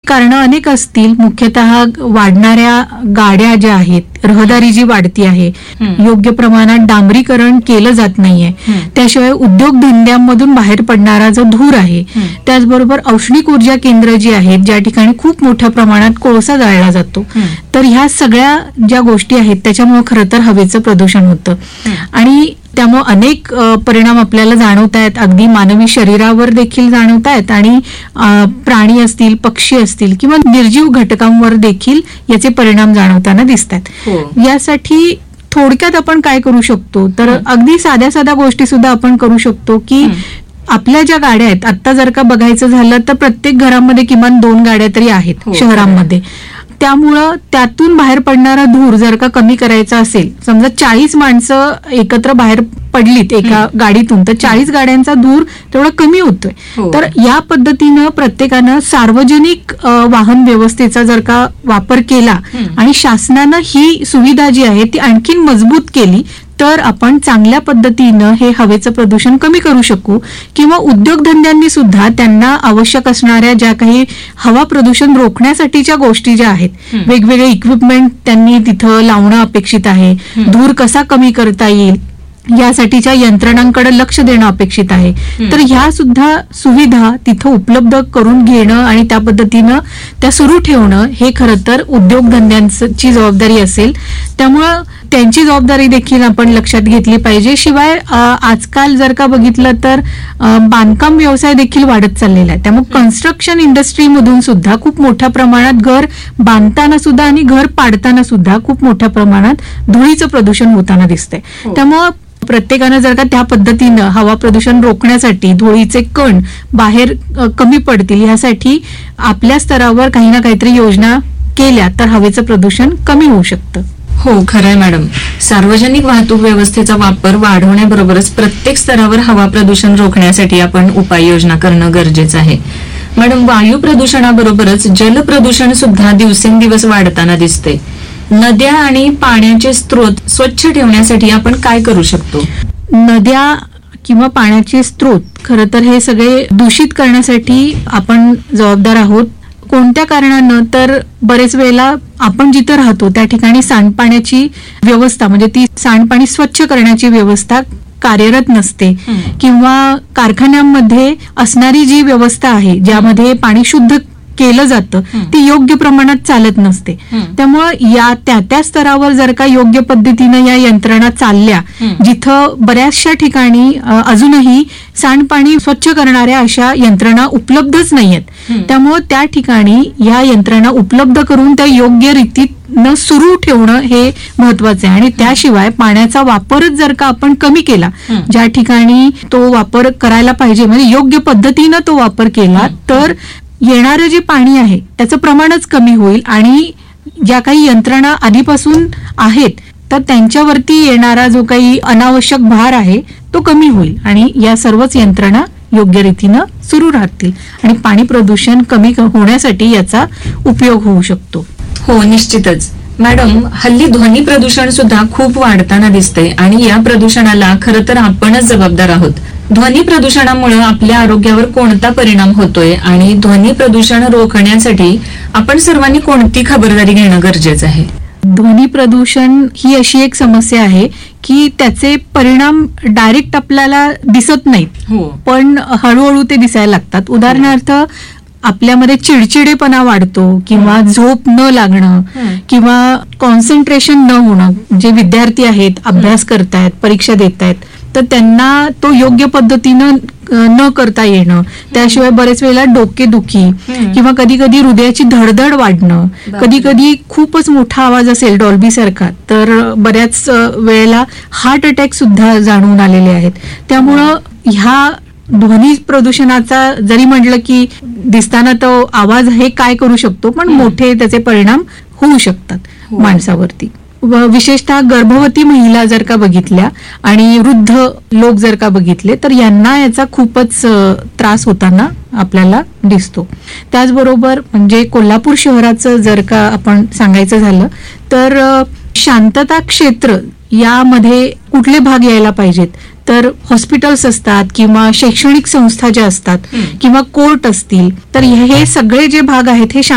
कारणं अनेक असतील. मुख्यतः वाढणाऱ्या गाड्या ज्या आहेत, रहदारी जी वाढती आहे, योग्य प्रमाणात डांबरीकरण केलं जात नाहीये, त्याशिवाय उद्योगधंद्यांमधून बाहेर पडणारा जो धूर आहे, त्याचबरोबर औष्णिक ऊर्जा केंद्र जी आहेत ज्या ठिकाणी खूप मोठ्या प्रमाणात कोळसा जाळला जातो, तर ह्या सगळ्या ज्या गोष्टी आहेत त्याच्यामुळे खरं तर हवेचं प्रदूषण होतं. आणि त्यामुळे अनेक परिणाम आपल्याला जाणवत आहेत. अगदी मानवी शरीरावर देखील जाणवत आहेत आणि प्राणी असतील, पक्षी असतील किंवा निर्जीव घटकांवर देखील याचे परिणाम जाणवताना दिसत आहेत. यासाठी थोडक्यात आपण काय करू शकतो, तर अगदी साध्या साध्या गोष्टी सुद्धा आपण करू शकतो की आपल्या ज्या गाड्या आहेत, आता जर का बघायचं झालं तर प्रत्येक घरामध्ये किमान 2 गाड्या तरी आहेत शहरांमध्ये. त्यामुळं त्यातून बाहेर पडणारा धूर जर का कमी करायचा असेल, समजा 40 माणसं एकत्र बाहेर पडलीत एका गाडीतून, तर 40 गाड्यांचा धूर तेवढा कमी होतोय. तर या पद्धतीनं प्रत्येकानं सार्वजनिक वाहन व्यवस्थेचा जर का वापर केला आणि शासनानं ही सुविधा जी आहे ती आणखीन मजबूत केली, तर आपण चांगल्या पद्धतीनं हे हवेचं प्रदूषण कमी करू शकू. किंवा उद्योगधंद्यांनी सुद्धा त्यांना आवश्यक असणाऱ्या ज्या काही हवा प्रदूषण रोखण्यासाठीच्या गोष्टी ज्या आहेत, वेगवेगळे इक्विपमेंट त्यांनी तिथं लावणं अपेक्षित आहे. धूर कसा कमी करता येईल यासाठीच्या यंत्रणांकडे लक्ष देणं अपेक्षित आहे. तर ह्या सुद्धा सुविधा तिथं उपलब्ध करून घेणं आणि त्या पद्धतीनं त्या सुरू ठेवणं हे खरं तर उद्योगधंद्यांची जबाबदारी असेल. त्यामुळं त्यांची जबाबदारी देखील आपण लक्षात घेतली पाहिजे. शिवाय आजकाल जर का बघितलं तर बांधकाम व्यवसाय देखील वाढत चाललेला आहे. त्यामुळे कन्स्ट्रक्शन इंडस्ट्रीमधून सुद्धा खूप मोठ्या प्रमाणात घर बांधताना सुद्धा आणि घर पाडताना सुद्धा खूप मोठ्या प्रमाणात धुळीचं प्रदूषण होताना दिसतंय. त्यामुळं प्रत्येकानं जर का त्या पद्धतीनं हवा प्रदूषण रोखण्यासाठी धुळीचे कण बाहेर कमी पडतील यासाठी आपल्या स्तरावर काही ना काहीतरी योजना केल्या तर हवेचं प्रदूषण कमी होऊ शकतं. हो, खरंय मॅडम. सार्वजनिक वाहतूक व्यवस्थेचा वापर वाढवण्याबरोबरच प्रत्येक स्तरावर हवा प्रदूषण रोखण्यासाठी आपण उपाययोजना करणं गरजेचं आहे. मॅडम, वायू प्रदूषणाबरोबरच जल प्रदूषण सुद्धा दिवसेंदिवस वाढताना दिसते. नद्या आणि पाण्याचे स्रोत स्वच्छ ठेवण्यासाठी आपण काय करू शकतो? नद्या किंवा पाण्याचे स्रोत खरं तर हे सगळे दूषित करण्यासाठी आपण जबाबदार आहोत. कोणत्या कारणानं, तर बरेच वेळेला आपण जिथं राहतो त्या ठिकाणी सांडपाण्याची व्यवस्था म्हणजे ती सांडपाणी स्वच्छ करण्याची व्यवस्था कार्यरत नसते किंवा कारखान्यांमध्ये असणारी जी व्यवस्था आहे ज्यामध्ये पाणी शुद्ध केलं जातं ती योग्य प्रमाणात चालत नसते. त्यामुळं या त्या स्तरावर जर का योग्य पद्धतीनं या यंत्रणा चालल्या, जिथं बऱ्याचशा ठिकाणी अजूनही सांडपाणी स्वच्छ करणाऱ्या अशा यंत्रणा उपलब्धच नाहीयेत, त्यामुळं त्या ठिकाणी या यंत्रणा उपलब्ध करून त्या योग्य रीतीनं सुरू ठेवणं हे महत्वाचं आहे. आणि त्याशिवाय पाण्याचा वापरच जर का आपण कमी केला, ज्या ठिकाणी तो वापर करायला पाहिजे म्हणजे योग्य पद्धतीनं तो वापर केला, तर येणारं जे पाणी आहे त्याचं प्रमाणच कमी होईल आणि ज्या काही यंत्रणा आधीपासून आहेत तर त्यांच्यावरती येणारा जो काही अनावश्यक भार आहे तो कमी होईल आणि या सर्वच यंत्रणा योग्य रीतीनं सुरू राहतील आणि पाणी प्रदूषण कमी होण्यासाठी याचा उपयोग होऊ शकतो. हो, निश्चितच. मॅडम, हल्ली ध्वनी प्रदूषण सुद्धा खूप वाढताना दिसते आणि या प्रदूषणाला खरं तर आपणच जबाबदार आहोत. ध्वनी प्रदूषणामुळे आपल्या आरोग्यावर कोणता परिणाम होतोय आणि ध्वनी प्रदूषण रोखण्यासाठी आपण सर्वांनी कोणती खबरदारी घेणं गरजेचं आहे? ध्वनी प्रदूषण ही अशी एक समस्या आहे की त्याचे परिणाम डायरेक्ट आपल्याला दिसत नाहीत, पण हळूहळू ते दिसायला लागतात. उदाहरणार्थ, आपल्यामध्ये चिडचिडेपणा वाढतो किंवा झोप न लागणं किंवा कॉन्सन्ट्रेशन न होणं. जे विद्यार्थी आहेत, अभ्यास करतायत, परीक्षा देत आहेत, तर त्यांना तो योग्य पद्धतीनं न करता येणं, त्याशिवाय बरेच वेळेला डोकेदुखी किंवा कधी कधी हृदयाची धडधड वाढणं, कधी कधी खूपच मोठा आवाज असेल डॉल्बी सारखा तर बऱ्याच वेळेला हार्ट अटॅक सुद्धा जाणवून आलेले आहेत. त्यामुळं ह्या ध्वनी प्रदूषणाचा जरी म्हटलं की दिसताना तो आवाज हे काय करू शकतो, पण मोठे त्याचे परिणाम होऊ शकतात माणसावरती. विशेषतः गर्भवती महिला जर का बघितल्या आणि वृद्ध लोक जर का बघितले तर यांना याचा खूपच त्रास होताना आपल्याला दिसतो. त्याचबरोबर म्हणजे कोल्हापूर शहराचं जर का आपण सांगायचं झालं तर शांतता क्षेत्र यामध्ये कुठले भाग यायला पाहिजेत, तर हॉस्पिटल्स असतात किंवा शैक्षणिक संस्था ज्या असतात किंवा कोर्ट असतील, तर हे सगळे जे भाग आहेत हे